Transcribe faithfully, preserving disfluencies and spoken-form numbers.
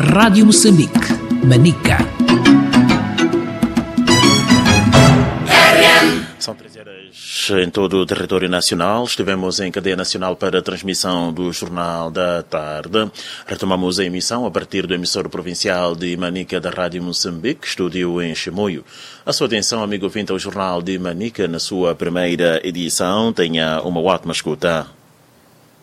Rádio Moçambique, Manica. São três horas em todo o território nacional. Estivemos em cadeia nacional para a transmissão do Jornal da Tarde. Retomamos a emissão a partir do emissor provincial de Manica da Rádio Moçambique, estúdio em Chimoio. A sua atenção, amigo ouvinte, ao Jornal de Manica, na sua primeira edição. Tenha uma ótima escuta.